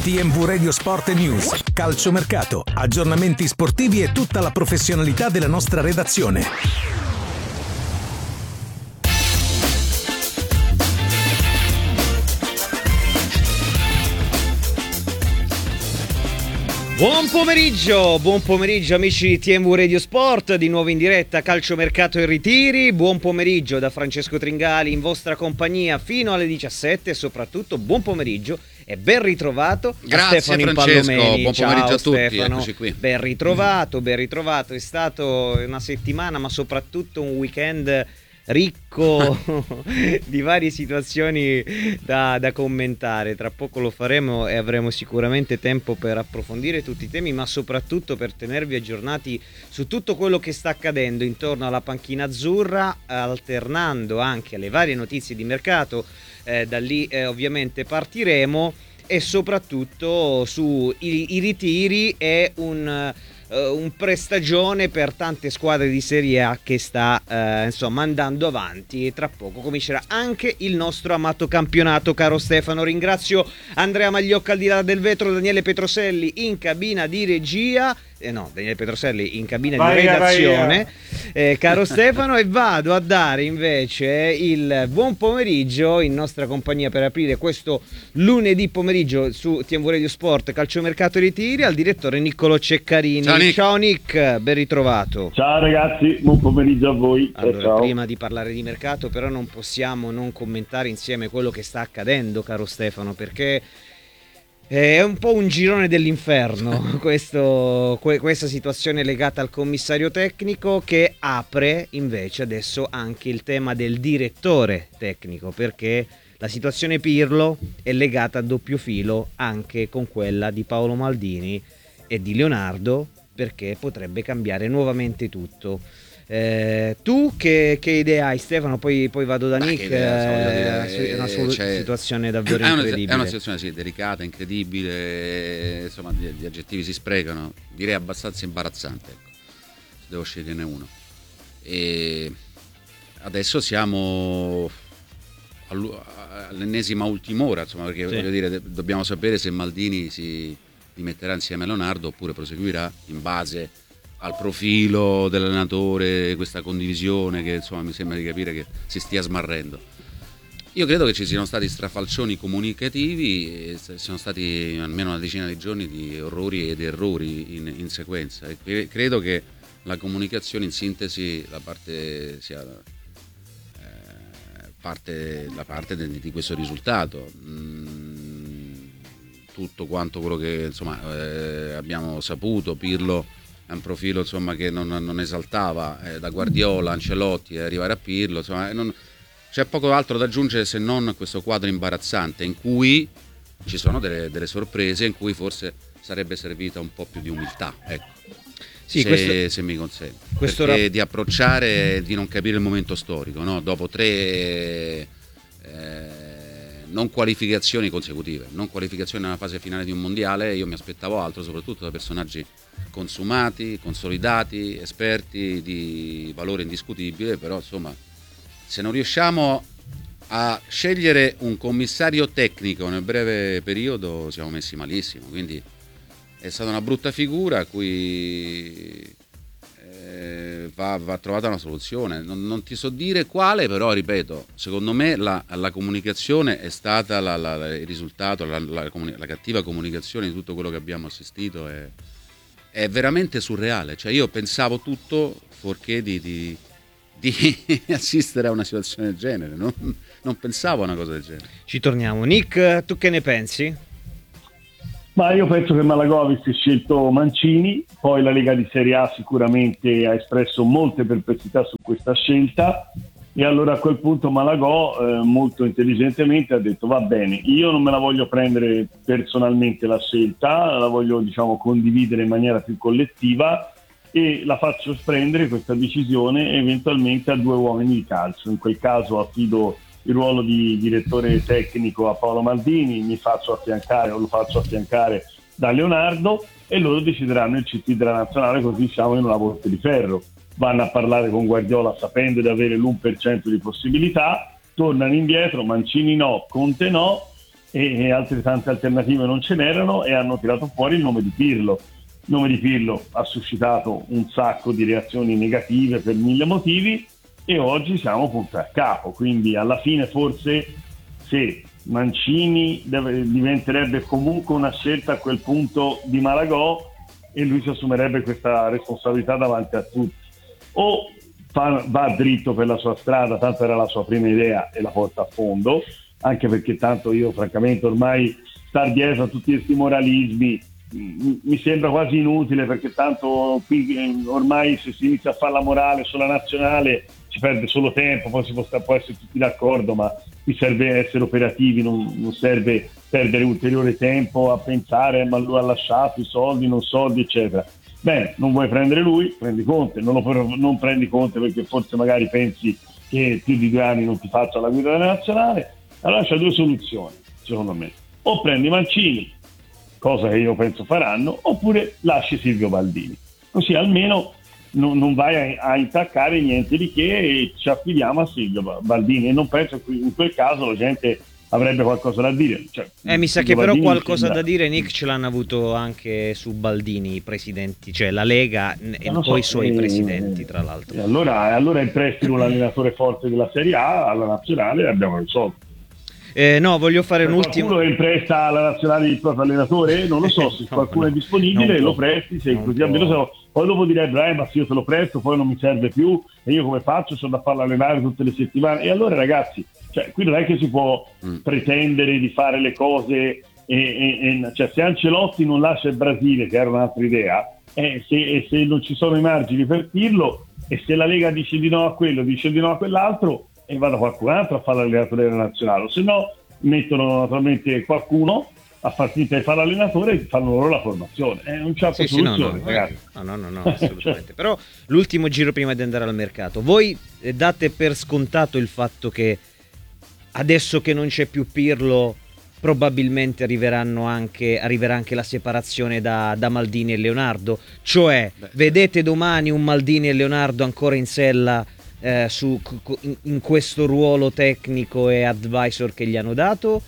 TMV Radio Sport News, calciomercato, aggiornamenti sportivi e tutta la professionalità della nostra redazione. Buon pomeriggio amici di TMV Radio Sport, di nuovo in diretta calciomercato e ritiri. Buon pomeriggio da Francesco Tringali in vostra compagnia fino alle 17 e soprattutto buon pomeriggio e ben ritrovato a Stefano Francesco, Impallomeni. buon pomeriggio a tutti, Stefano. eccoci qui. Ben ritrovato, è stato una settimana ma soprattutto un weekend ricco di varie situazioni da commentare. Tra poco lo faremo e avremo sicuramente tempo per approfondire tutti i temi, ma soprattutto per tenervi aggiornati su tutto quello che sta accadendo intorno alla panchina azzurra, alternando anche alle varie notizie di mercato. Da lì ovviamente partiremo, e soprattutto su i ritiri e un prestagione per tante squadre di Serie A che sta insomma andando avanti, e tra poco comincerà anche il nostro amato campionato, caro Stefano. Ringrazio Andrea Magliocca al di là del vetro, Daniele Petroselli in cabina di regia, Daniele Petroselli in cabina di redazione, caro Stefano, e vado a dare invece il buon pomeriggio in nostra compagnia per aprire questo lunedì pomeriggio su TMV Radio Sport calciomercato e ritiri al direttore Niccolò Ceccarini. Ciao Nick, ben ritrovato. Ciao ragazzi, buon pomeriggio a voi. Allora, ciao. Prima di parlare di mercato però non possiamo non commentare insieme quello che sta accadendo, caro Stefano, perché è un po' un girone dell'inferno questa situazione legata al commissario tecnico, che apre invece adesso anche il tema del direttore tecnico, perché la situazione Pirlo è legata a doppio filo anche con quella di Paolo Maldini e di Leonardo, perché potrebbe cambiare nuovamente tutto. Tu che idee hai, Stefano? Poi vado da Nick. È una situazione davvero incredibile. È una situazione delicata, incredibile, insomma gli aggettivi si sprecano, direi abbastanza imbarazzante, ecco, se devo sceglierne uno. E adesso siamo all'ennesima ultima ora, insomma, perché voglio dire, dobbiamo sapere se Maldini si dimetterà insieme a Leonardo oppure proseguirà in base al profilo dell'allenatore, questa condivisione che insomma mi sembra di capire che si stia smarrendo. Io credo che ci siano stati strafalcioni comunicativi, e siano stati almeno una decina di giorni di orrori ed errori in sequenza, e credo che la comunicazione in sintesi la parte di questo risultato. Tutto quanto quello che insomma abbiamo saputo, Pirlo è un profilo insomma che non esaltava da Guardiola, Ancelotti, arrivare a Pirlo, insomma c'è poco altro da aggiungere se non questo quadro imbarazzante in cui ci sono delle sorprese, in cui forse sarebbe servita un po' più di umiltà, ecco. Sì, se mi consente, perché di approcciare, di non capire il momento storico, no? Dopo tre non qualificazioni consecutive, non qualificazioni nella fase finale di un mondiale, io mi aspettavo altro, soprattutto da personaggi consumati, consolidati, esperti, di valore indiscutibile. Però insomma, se non riusciamo a scegliere un commissario tecnico nel breve periodo siamo messi malissimo, quindi è stata una brutta figura a cui va trovata una soluzione. Non ti so dire quale, però ripeto, secondo me la comunicazione è stata il risultato, la cattiva comunicazione di tutto quello che abbiamo assistito è veramente surreale. Cioè io pensavo tutto fuorché di assistere a una situazione del genere, non pensavo a una cosa del genere. Ci torniamo. Nick, tu che ne pensi? Ma io penso che Malagò avesse scelto Mancini, poi la Lega di Serie A sicuramente ha espresso molte perplessità su questa scelta, e allora a quel punto Malagò molto intelligentemente ha detto: va bene, io non me la voglio prendere personalmente la scelta, la voglio condividere in maniera più collettiva, e la faccio prendere questa decisione eventualmente a due uomini di calcio. In quel caso affido il ruolo di direttore tecnico a Paolo Maldini, lo faccio affiancare da Leonardo, e loro decideranno il CT della nazionale, così siamo in una botte di ferro. Vanno a parlare con Guardiola sapendo di avere l'1% di possibilità, tornano indietro, Mancini no, Conte no, e altre tante alternative non ce n'erano, e hanno tirato fuori il nome di Pirlo. Il nome di Pirlo ha suscitato un sacco di reazioni negative per 1000 motivi, e oggi siamo punto a capo. Quindi alla fine forse, se Mancini diventerebbe comunque una scelta a quel punto di Malagò, e lui si assumerebbe questa responsabilità davanti a tutti, o va dritto per la sua strada, tanto era la sua prima idea, e la porta a fondo, anche perché tanto io francamente ormai star dietro a tutti questi moralismi mi sembra quasi inutile, perché tanto qui ormai se si inizia a fare la morale sulla nazionale si perde solo tempo, poi può essere tutti d'accordo, ma qui serve essere operativi, non serve perdere ulteriore tempo a pensare ma lui ha lasciato i soldi, non soldi, eccetera. Bene, non vuoi prendere lui, prendi Conte, non prendi Conte perché forse magari pensi che più di 2 anni non ti faccia la guida della nazionale. Allora c'è 2 soluzioni, secondo me: o prendi Mancini, cosa che io penso faranno, oppure lasci Silvio Baldini, così almeno non vai a intaccare niente di che, e ci affidiamo a Silvio Baldini. E non penso che in quel caso la gente avrebbe qualcosa da dire. Mi sa che però qualcosa da dire, Nick, ce l'hanno avuto anche su Baldini i presidenti, cioè la Lega e poi i suoi presidenti, tra l'altro. E allora in prestito l'allenatore forte della Serie A alla nazionale, abbiamo risolto. No, voglio fare un ultimo. Qualcuno che presta alla nazionale il proprio allenatore? Non lo so, se qualcuno è disponibile lo presti, se così almeno so. Poi dopo direbbe ma se io te lo presto poi non mi serve più, e io come faccio? Sono da farlo allenare tutte le settimane. E allora ragazzi, qui non è che si può pretendere di fare le cose se Ancelotti non lascia il Brasile, che era un'altra idea, se non ci sono i margini per Pirlo, e se la Lega dice di no a quello, dice di no a quell'altro, e vada qualcun altro a fare l'allenatore della nazionale, o se no mettono naturalmente qualcuno a far finta di fare l'allenatore e fanno loro la formazione. Non c'è altra soluzione, ragazzi. No, assolutamente. Però l'ultimo giro prima di andare al mercato, voi date per scontato il fatto che adesso che non c'è più Pirlo probabilmente arriverà anche la separazione da Maldini e Leonardo? Cioè, vedete domani un Maldini e Leonardo ancora in sella in questo ruolo tecnico e advisor che gli hanno dato,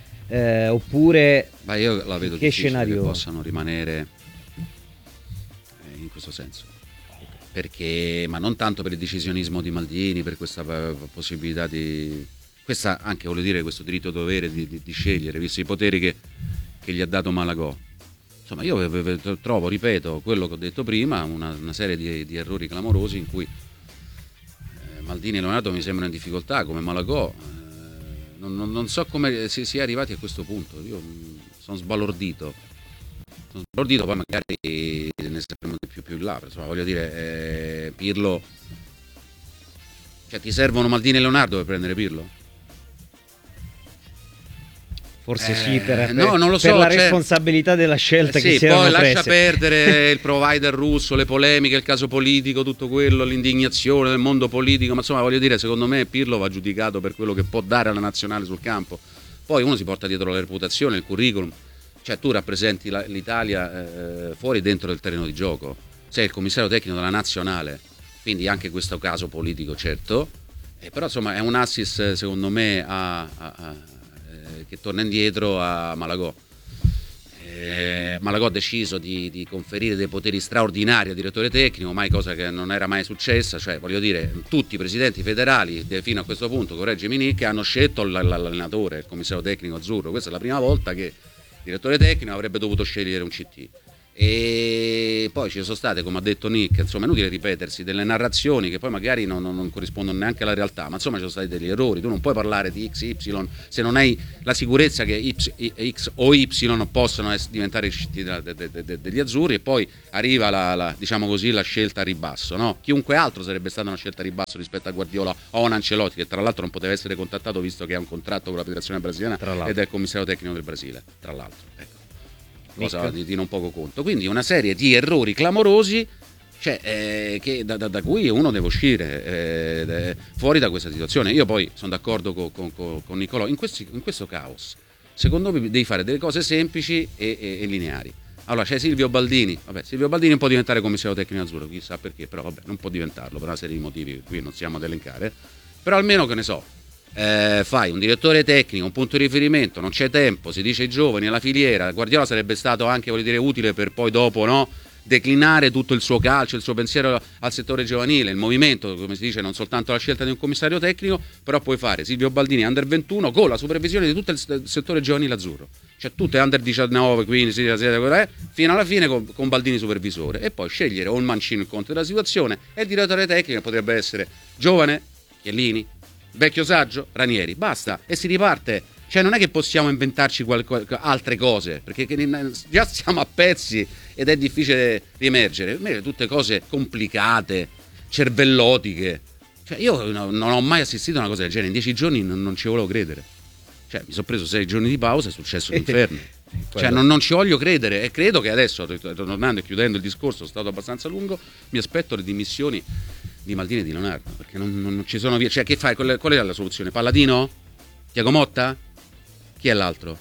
oppure io la vedo che scenario che possano rimanere in questo senso, perché ma non tanto per il decisionismo di Maldini, per questa possibilità di questa, anche voglio dire, questo diritto dovere di scegliere, visto i poteri che gli ha dato Malagò. Insomma, io trovo, ripeto, quello che ho detto prima, una serie di errori clamorosi in cui Maldini e Leonardo mi sembrano in difficoltà, come Malagò. Non so come si è arrivati a questo punto. Io sono sbalordito. Poi magari ne sapremo di più in là. Insomma, voglio dire, Pirlo, ti servono Maldini e Leonardo per prendere Pirlo? Forse sì, per non lo so, per la responsabilità della scelta che si erano poi prese. Lascia perdere il provider russo, le polemiche, il caso politico, tutto quello, l'indignazione del mondo politico, ma insomma voglio dire, secondo me Pirlo va giudicato per quello che può dare alla nazionale sul campo. Poi uno si porta dietro la reputazione, il curriculum, tu rappresenti l'Italia fuori e dentro del terreno di gioco, sei il commissario tecnico della nazionale, quindi anche questo caso politico, certo, però insomma è un assist secondo me che torna indietro a Malagò. Malagò ha deciso di conferire dei poteri straordinari al direttore tecnico, cosa che non era mai successa, voglio dire, tutti i presidenti federali fino a questo punto, correggimi Nick, hanno scelto l'allenatore, il commissario tecnico azzurro. Questa è la prima volta che il direttore tecnico avrebbe dovuto scegliere un CT. E poi ci sono state, come ha detto Nick, insomma è inutile ripetersi, delle narrazioni che poi magari non corrispondono neanche alla realtà, ma insomma ci sono stati degli errori. Tu non puoi parlare di XY se non hai la sicurezza che X o Y possono diventare i CT degli azzurri, e poi arriva diciamo così, la scelta a ribasso, no? Chiunque altro sarebbe stata una scelta a ribasso rispetto a Guardiola o a un Ancelotti, che tra l'altro non poteva essere contattato visto che ha un contratto con la federazione brasiliana ed è il commissario tecnico del Brasile, tra l'altro, ecco. Cosa di non poco conto. Quindi una serie di errori clamorosi che da cui uno deve uscire fuori da questa situazione. Io poi sono d'accordo con Nicolò in questo caos. Secondo me devi fare delle cose semplici e lineari. Allora c'è Silvio Baldini, Silvio Baldini può diventare commissario tecnico azzurro, chissà perché, però non può diventarlo per una serie di motivi che qui non stiamo ad elencare, però almeno, che ne so, fai un direttore tecnico, un punto di riferimento, non c'è tempo, si dice ai giovani, alla filiera. Guardiola sarebbe stato anche, voglio dire, utile per poi dopo, no, declinare tutto il suo calcio, il suo pensiero al settore giovanile, il movimento, come si dice, non soltanto la scelta di un commissario tecnico, però puoi fare Silvio Baldini under 21 con la supervisione di tutto il settore giovanile azzurro, cioè tutte under 19, 15, 16, fino alla fine con Baldini supervisore, e poi scegliere o il Mancino in conto della situazione, e il direttore tecnico potrebbe essere giovane, Chiellini, vecchio saggio, Ranieri, basta, e si riparte. Cioè non è che possiamo inventarci altre cose, perché già stiamo a pezzi ed è difficile riemergere. Invece tutte cose complicate, cervellotiche. Cioè io non ho mai assistito a una cosa del genere. In 10 giorni non ci volevo credere. Cioè mi sono preso 6 giorni di pausa, è successo l'inferno. Cioè non ci voglio credere, e credo che adesso, tornando e chiudendo il discorso, sono stato abbastanza lungo, mi aspetto le dimissioni di Maldini e di Leonardo, perché non ci sono via. Cioè che fai? Qual è la soluzione? Palladino? Tiago Motta? Chi è l'altro?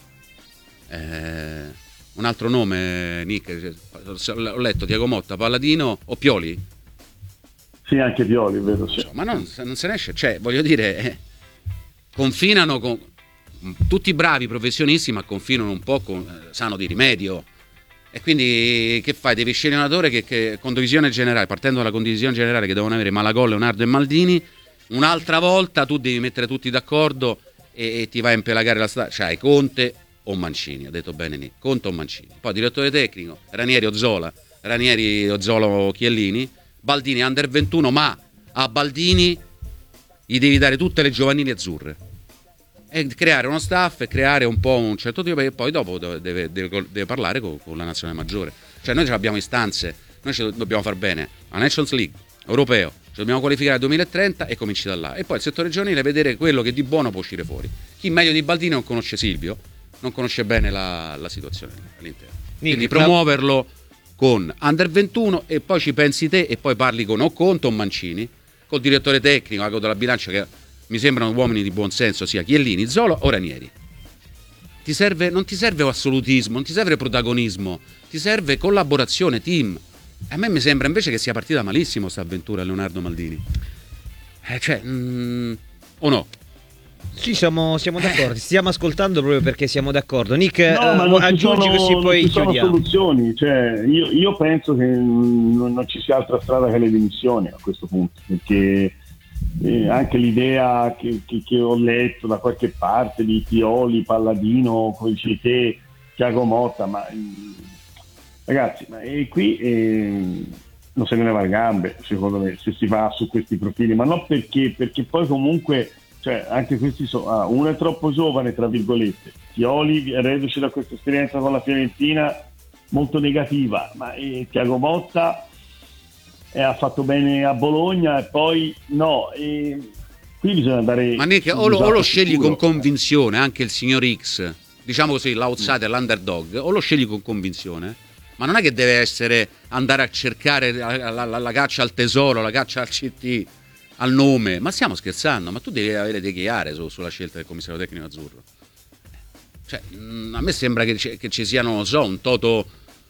Un altro nome, Nick? Ho letto Tiago Motta, Palladino o Pioli? Sì, anche Pioli, vedo. Sì. Ma non se ne esce. Cioè, voglio dire, confinano con tutti bravi professionisti, ma confinano un po' sanno di rimedio. E quindi che fai? Devi scegliere un allenatore che condivisione generale, partendo dalla condivisione generale che devono avere Malagò, Leonardo e Maldini. Un'altra volta tu devi mettere tutti d'accordo e ti vai a impelagare la strada, cioè Conte o Mancini, ha detto bene Nick, Conte o Mancini, poi direttore tecnico Ranieri o Zola, Ranieri o Zola o Chiellini, Baldini under 21, ma a Baldini gli devi dare tutte le giovanili azzurre e creare uno staff e creare un po' un certo tipo, e poi dopo deve parlare con la nazionale maggiore. Cioè noi ce l'abbiamo istanze, noi ce lo dobbiamo far bene, la Nations League, europeo, ci dobbiamo qualificare al 2030 e cominci da là, e poi il settore giovanile vedere quello che di buono può uscire fuori. Chi meglio di Baldini non conosce Silvio, non conosce bene la situazione all'interno, quindi promuoverlo con under 21 e poi ci pensi te, e poi parli con o Conte o Mancini, col direttore tecnico, ago della bilancia, che mi sembrano uomini di buon senso, sia Chiellini, Zola o Ranieri. Non ti serve assolutismo, non ti serve protagonismo, ti serve collaborazione, team. A me mi sembra invece che sia partita malissimo questa avventura Leonardo Maldini. O no? Sì, siamo d'accordo, stiamo ascoltando proprio perché siamo d'accordo. Nick, no, ma aggiungi così poi non ci sono chiudiamo. soluzioni, cioè, io penso che non ci sia altra strada che le dimissioni a questo punto, perché anche l'idea che ho letto da qualche parte di Pioli, Palladino, come dici te, Tiago Motta, ma ragazzi, qui non se ne va a gambe, secondo me, se si va su questi profili, ma non perché poi comunque, cioè, anche questi uno è troppo giovane, tra virgolette. Pioli, reduce da questa esperienza con la Fiorentina molto negativa, ma Tiago Motta ha fatto bene a Bologna e poi no, qui bisogna dare. Ma Nick, o lo scegli con convinzione, anche il signor X, diciamo così, l'outsider, l'underdog, o lo scegli con convinzione, ma non è che deve essere andare a cercare la caccia al tesoro, la caccia al CT, al nome. Ma stiamo scherzando? Ma tu devi avere dei chiare sulla scelta del commissario tecnico azzurro. Cioè, a me sembra che ci siano, non so, un toto,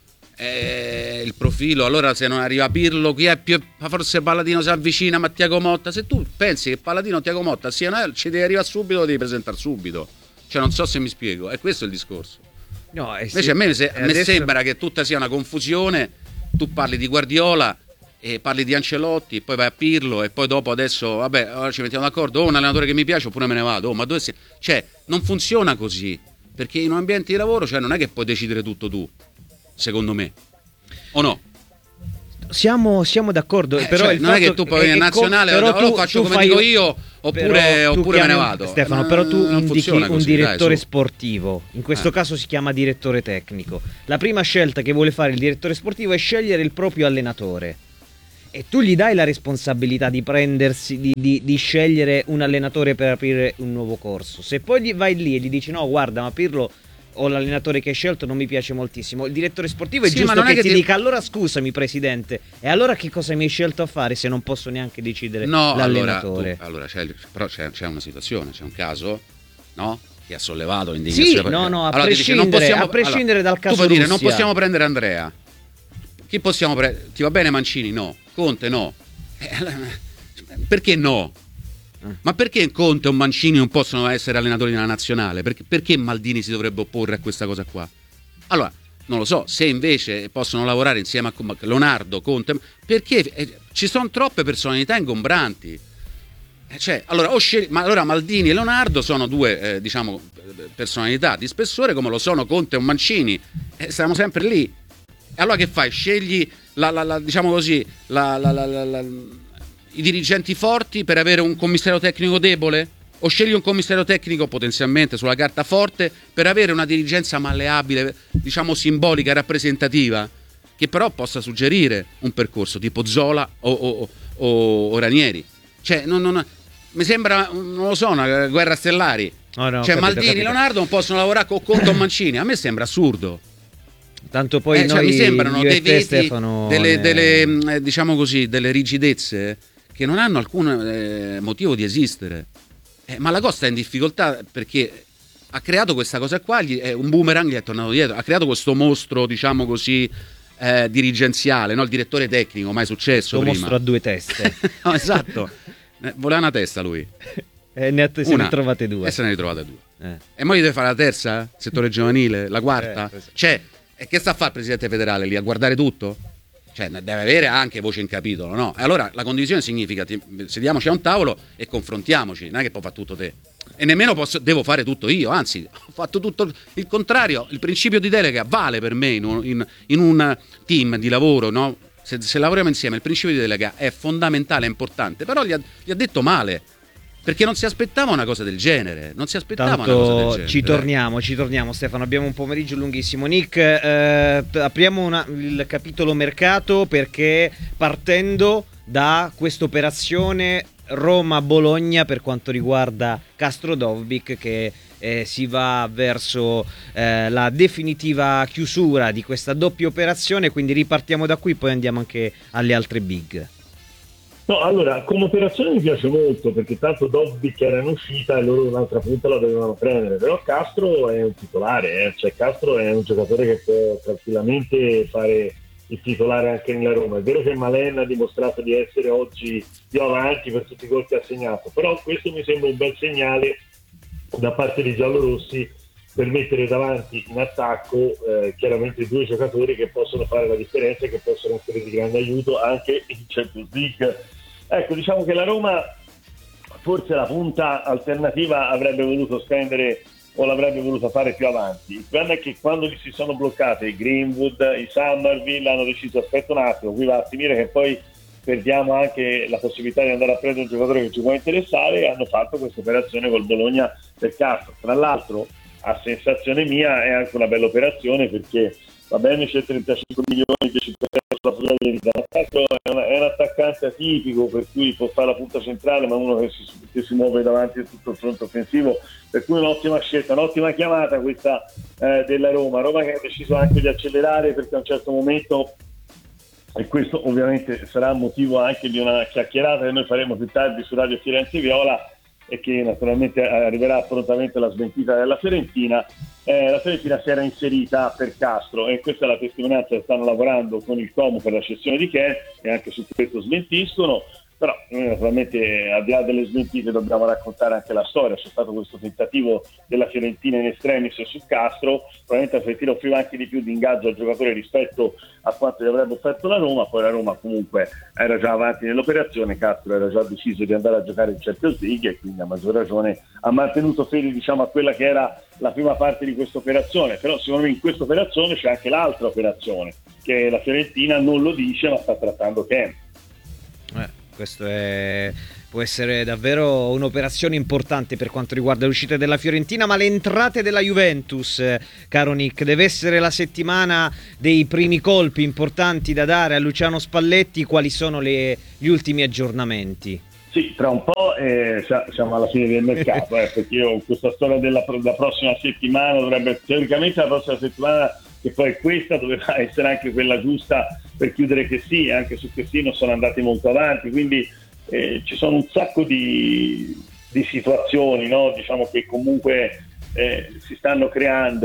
il profilo. Allora se non arriva Pirlo, chi è più, forse Palladino si avvicina, ma Tiago Motta. Se tu pensi che Palladino o Tiago Motta siano, ci devi arrivare subito, lo devi presentare subito. Cioè non so se mi spiego, è questo il discorso. No, invece sì, a me adesso sembra che tutta sia una confusione. Tu parli di Guardiola e parli di Ancelotti, poi vai a Pirlo e poi dopo adesso vabbè, ora ci mettiamo d'accordo, un allenatore che mi piace oppure me ne vado. Ma dove cioè non funziona così, perché in un ambiente di lavoro, cioè, non è che puoi decidere tutto tu, secondo me, o no? Siamo d'accordo, però cioè, non è che tu puoi venire in nazionale o lo faccio come dico io oppure me ne vado. Stefano, però tu indichi un così, direttore dai, sportivo, in questo caso si chiama direttore tecnico. La prima scelta che vuole fare il direttore sportivo è scegliere il proprio allenatore, e tu gli dai la responsabilità di prendersi di scegliere un allenatore per aprire un nuovo corso. Se poi vai lì e gli dici no, guarda, ma Pirlo o l'allenatore che hai scelto non mi piace moltissimo, il direttore sportivo è giusto che ti dica allora scusami presidente, e allora che cosa mi hai scelto a fare se non posso neanche decidere l'allenatore? Allora però c'è una situazione, c'è un caso, no? Che ha sollevato l'indignazione. Sì, no, a allora, prescindere dal caso tu puoi dire Russia. non possiamo prendere Andrea. Chi possiamo prendere? Ti va bene Mancini? No. Conte? No. Perché no? Ma perché Conte o Mancini non possono essere allenatori della nazionale? Perché Maldini si dovrebbe opporre a questa cosa qua? Allora, non lo so, se invece possono lavorare insieme a Leonardo, Conte, perché ci sono troppe personalità ingombranti. Cioè, allora, allora Maldini e Leonardo sono due diciamo personalità di spessore, come lo sono Conte o Mancini, siamo sempre lì. E allora che fai? Scegli diciamo così i dirigenti forti per avere un commissario tecnico debole? O scegli un commissario tecnico potenzialmente sulla carta forte per avere una dirigenza malleabile, diciamo simbolica e rappresentativa, che però possa suggerire un percorso tipo Zola o Ranieri. Cioè, mi sembra, non lo so, una guerra stellari. Oh no, cioè, capito, Maldini e Leonardo non possono lavorare con Conte o Mancini. A me sembra assurdo. Tanto poi noi, mi sembrano dei veti, Stefano, delle diciamo così, delle rigidezze che non hanno alcun motivo di esistere. Ma la Costa è in difficoltà perché ha creato questa cosa qua, un boomerang gli è tornato dietro, ha creato questo mostro, diciamo così, dirigenziale, no? Il direttore tecnico, mai successo questo prima. mostro a due teste. No, esatto, voleva una testa lui. Se ne trovate due. E se ne ritrovate due. E poi deve fare la terza? Settore giovanile? La quarta? Cioè, e che sta a fare il presidente federale lì? A guardare tutto? Cioè, deve avere anche voce in capitolo, no? E allora la condivisione significa sediamoci a un tavolo e confrontiamoci, non è che può fare tutto te. E nemmeno devo fare tutto io, anzi, ho fatto tutto il contrario. Il principio di delega vale per me in un team di lavoro, no? Se lavoriamo insieme, il principio di delega è fondamentale, è importante, però gli ha detto male. Perché non si aspettava una cosa del genere. Non si aspettava Tanto una cosa del genere. ci torniamo Stefano, abbiamo un pomeriggio lunghissimo. Nick, apriamo il capitolo mercato, perché partendo da questa operazione Roma-Bologna per quanto riguarda Castro Dovbyk, che si va verso la definitiva chiusura di questa doppia operazione, quindi ripartiamo da qui, poi andiamo anche alle altre big. No, allora, come operazione mi piace molto, perché tanto Dovbyk era in uscita e loro un'altra punta la dovevano prendere, però Castro è un titolare, cioè Castro è un giocatore che può tranquillamente fare il titolare anche nella Roma. È vero che Malen ha dimostrato di essere oggi più avanti per tutti i gol che ha segnato, però questo mi sembra un bel segnale da parte dei giallorossi per mettere davanti in attacco chiaramente due giocatori che possono fare la differenza e che possono essere di grande aiuto anche in Champions League. Ecco, diciamo che la Roma forse la punta alternativa avrebbe voluto spendere o l'avrebbe voluta fare più avanti. Il problema è che quando gli si sono bloccate i Greenwood, i Summerville, hanno deciso aspetta un attimo, qui va a finire che poi perdiamo anche la possibilità di andare a prendere un giocatore che ci può interessare, e hanno fatto questa operazione col Bologna per Castro. Tra l'altro, a sensazione mia, è anche una bella operazione, perché va bene, c'è 35 milioni che ci sulla probabilità. Castro è un attaccante atipico, per cui può fare la punta centrale, ma uno che si muove davanti a tutto il fronte offensivo, per cui un'ottima scelta, un'ottima chiamata questa della Roma che ha deciso anche di accelerare, perché a un certo momento, e questo ovviamente sarà motivo anche di una chiacchierata che noi faremo più tardi su Radio Firenze Viola, e che naturalmente arriverà prontamente la smentita della Fiorentina. La Fiorentina si era inserita per Castro, e questa è la testimonianza che stanno lavorando con il Como per la cessione di Ken, e anche su questo smentiscono. Però noi naturalmente, al di là delle smentite, dobbiamo raccontare anche la storia. C'è stato questo tentativo della Fiorentina in estremis su Castro, probabilmente la Fiorentina offriva anche di più di ingaggio al giocatore rispetto a quanto gli avrebbe offerto la Roma. Poi la Roma comunque era già avanti nell'operazione, Castro era già deciso di andare a giocare in Champions League, e quindi a maggior ragione ha mantenuto fede, diciamo, a quella che era la prima parte di questa operazione. Però secondo me in questa operazione c'è anche l'altra operazione, che la Fiorentina non lo dice ma sta trattando Ken. Questo può essere davvero un'operazione importante per quanto riguarda le uscite della Fiorentina, ma le entrate della Juventus, caro Nick, deve essere la settimana dei primi colpi importanti da dare a Luciano Spalletti. Quali sono gli ultimi aggiornamenti? Sì, tra un po' siamo alla fine del mercato, perché io questa storia della prossima settimana dovrebbe, teoricamente la prossima settimana, che poi questa doveva essere anche quella giusta per chiudere che sì, anche su che sì non sono andati molto avanti, quindi ci sono un sacco di situazioni, no? Diciamo che comunque si stanno creando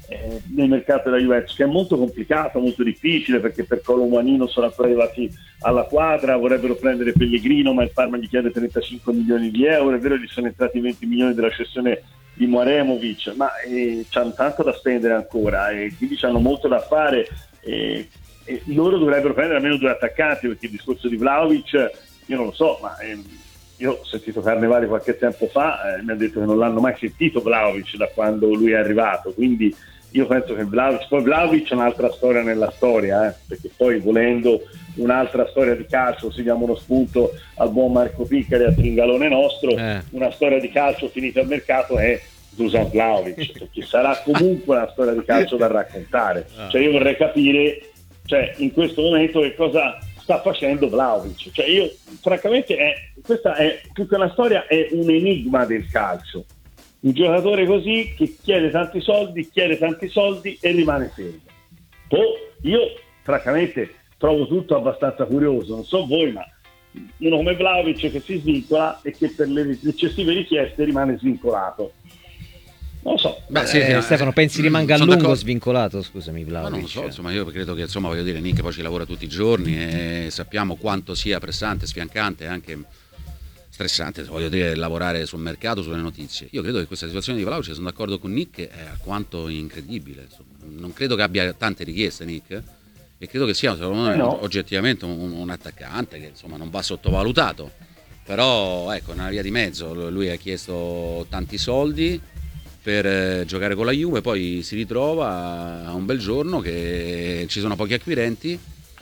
nel mercato della Juventus, che è molto complicato, molto difficile, perché per Kolo Muani non sono ancora arrivati alla quadra, vorrebbero prendere Pellegrino, ma il Parma gli chiede 35 milioni di euro, è vero gli sono entrati 20 milioni della cessione di Muaremovic, ma c'hanno tanto da spendere ancora e quindi c'hanno molto da fare, e loro dovrebbero prendere almeno 2 attaccanti, perché il discorso di Vlahovic io non lo so, ma io ho sentito Carnevali qualche tempo fa, mi ha detto che non l'hanno mai sentito Vlahovic da quando lui è arrivato, quindi io penso che Vlahovic è un'altra storia nella storia, perché poi volendo un'altra storia di calcio, se diamo uno spunto al buon Marco Piccari, al Tringalone nostro, una storia di calcio finita al mercato è Dusan Vlahovic, perché sarà comunque una storia di calcio da raccontare. Cioè io vorrei capire, cioè, in questo momento che cosa sta facendo Vlahovic. Cioè io francamente questa è più che una storia, è un enigma del calcio. Un giocatore così che chiede tanti soldi e rimane fermo. Io francamente trovo tutto abbastanza curioso, non so voi, ma uno come Vlahovic che si svincola e che per le eccessive richieste rimane svincolato. Non lo so. Stefano, pensi rimanga a lungo svincolato? Scusami, Vlahovic. Ma non lo so, insomma, io credo che, insomma, voglio dire, Nick poi ci lavora tutti i giorni e sappiamo quanto sia pressante, sfiancante e anche stressante, voglio dire, lavorare sul mercato, sulle notizie. Io credo che questa situazione di Vlahovic, sono d'accordo con Nick, è alquanto incredibile. Insomma, non credo che abbia tante richieste, Nick, e credo che sia, secondo me, oggettivamente un attaccante che, insomma, non va sottovalutato. Però ecco, una via di mezzo, lui ha chiesto tanti soldi per giocare con la Juve, poi si ritrova a un bel giorno che ci sono pochi acquirenti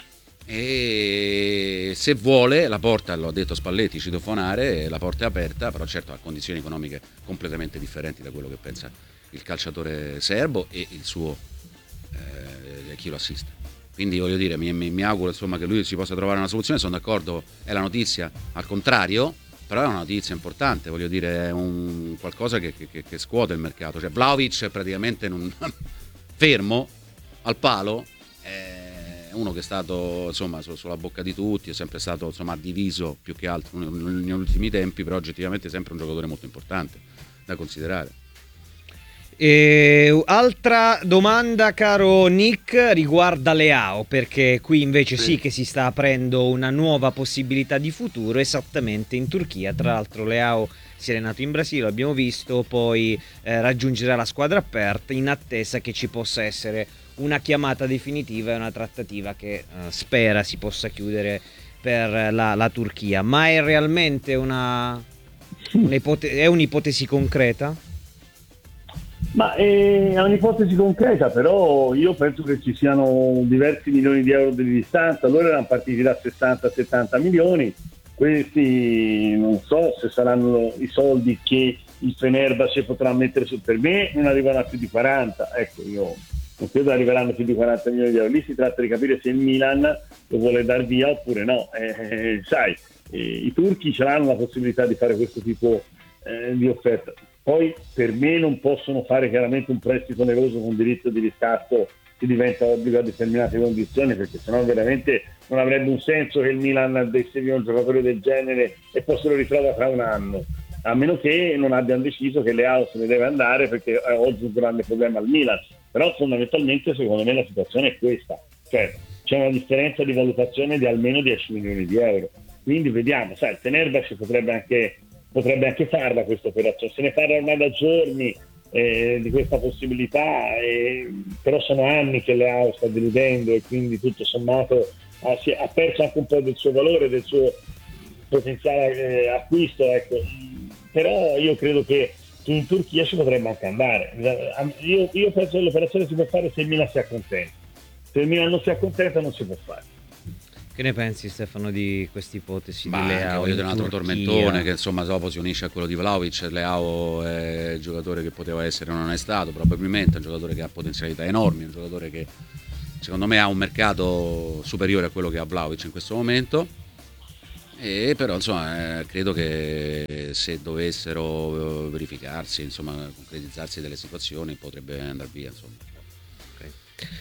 e se vuole la porta, lo ha detto Spalletti, citofonare, la porta è aperta, però certo ha condizioni economiche completamente differenti da quello che pensa il calciatore serbo e il suo chi lo assiste. Quindi voglio dire, mi auguro, insomma, che lui si possa trovare una soluzione. Sono d'accordo, è la notizia al contrario, però è una notizia importante, voglio dire, è un qualcosa che scuote il mercato. Cioè Vlahovic praticamente fermo al palo, è uno che è stato, insomma, sulla bocca di tutti, è sempre stato, insomma, diviso più che altro negli ultimi tempi, però oggettivamente è sempre un giocatore molto importante da considerare. Altra domanda, caro Nick, riguarda Leao, perché qui invece sì che si sta aprendo una nuova possibilità di futuro esattamente in Turchia. Tra l'altro Leao si è allenato in Brasile, l'abbiamo visto, poi raggiungerà la squadra aperta in attesa che ci possa essere una chiamata definitiva e una trattativa che spera si possa chiudere per la Turchia. Ma è realmente è un'ipotesi concreta? Ma è un'ipotesi concreta, però io penso che ci siano diversi milioni di euro di distanza. Loro erano partiti da 60-70 milioni, questi non so se saranno i soldi che il Fenerbahce potrà mettere su. Per me non arrivano a più di 40, ecco, io non credo arriveranno più di 40 milioni di euro. Lì si tratta di capire se il Milan lo vuole dar via oppure no. Sai, i turchi ce l'hanno la possibilità di fare questo tipo di offerta. Poi per me non possono fare chiaramente un prestito oneroso con diritto di riscatto che diventa obbligo a determinate condizioni, perché sennò veramente non avrebbe un senso che il Milan desse via un giocatore del genere e poi se lo ritrova tra un anno, a meno che non abbiano deciso che Leao se ne deve andare, perché è oggi un grande problema al Milan. Però fondamentalmente secondo me la situazione è questa, cioè c'è una differenza di valutazione di almeno 10 milioni di euro, quindi vediamo, sai, il Fenerbahce potrebbe anche farla questa operazione, se ne parla ormai da giorni di questa possibilità, però sono anni che Leao sta deludendo e quindi tutto sommato ha perso anche un po' del suo valore, del suo potenziale acquisto, ecco. Però io credo che in Turchia ci potrebbe anche andare. Io penso che l'operazione si può fare se il Milan si accontenta, se il Milan non si accontenta non si può fare. Che ne pensi, Stefano, di questa ipotesi di Leao? Voglio dire, un altro tormentone che insomma dopo si unisce a quello di Vlahovic. Leao è il giocatore che poteva essere, non è stato probabilmente, è un giocatore che ha potenzialità enormi, un giocatore che secondo me ha un mercato superiore a quello che ha Vlahovic in questo momento, e però insomma credo che se dovessero verificarsi, insomma concretizzarsi delle situazioni, potrebbe andare via, insomma. Okay.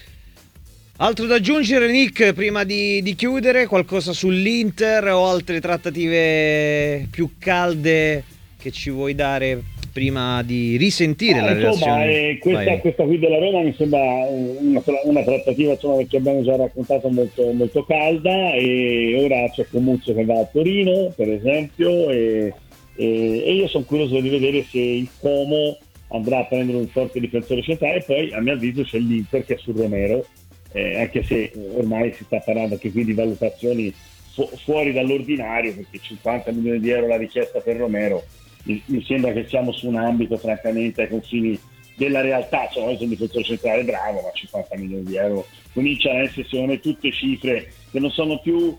Altro da aggiungere, Nick, prima di chiudere? Qualcosa sull'Inter o altre trattative più calde che ci vuoi dare prima di risentire la relazione. Questa qui della Roma mi sembra una trattativa, insomma, che abbiamo già raccontato, molto, molto calda, e ora c'è Comuzzo che va a Torino, per esempio, e io sono curioso di vedere se il Como andrà a prendere un forte difensore centrale. E poi a mio avviso c'è l'Inter che è su Romero, anche se ormai si sta parlando anche qui di valutazioni fuori dall'ordinario, perché 50 milioni di euro la richiesta per Romero mi sembra che siamo su un ambito francamente ai confini della realtà. Cioè, noi siamo un difensore centrale bravo, ma 50 milioni di euro cominciano a essere secondo me tutte cifre che non sono più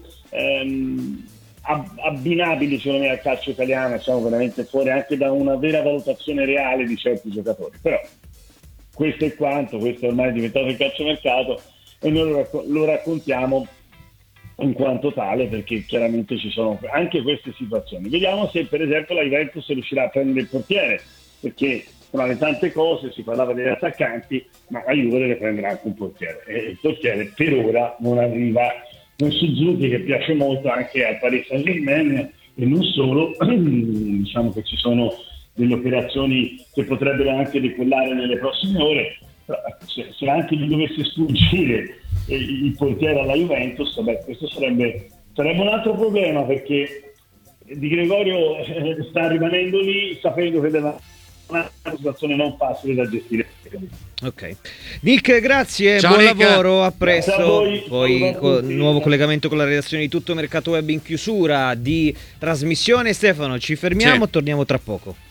abbinabili secondo me al calcio italiano, siamo veramente fuori anche da una vera valutazione reale di certi giocatori. Però questo è quanto, questo è ormai diventato il calciomercato e noi lo raccontiamo in quanto tale, perché chiaramente ci sono anche queste situazioni. Vediamo se per esempio la Juventus riuscirà a prendere il portiere, perché tra le tante cose si parlava degli attaccanti, ma la Juve deve prendere anche un portiere, e il portiere per ora non arriva. Un Suzuki che piace molto anche al Paris Saint-Germain, e non solo. Diciamo che ci sono delle operazioni che potrebbero anche decollare nelle prossime ore. Se anche gli dovesse sfuggire il portiere alla Juventus, questo sarebbe un altro problema, perché Di Gregorio sta rimanendo lì sapendo che deve una situazione non facile da gestire. Ok, Nick, grazie. Ciao, buon Nick. lavoro, a presto. Grazie a voi. Poi nuovo collegamento con la redazione di Tutto Mercato Web in chiusura di trasmissione. Stefano, ci fermiamo, Sì. torniamo tra poco.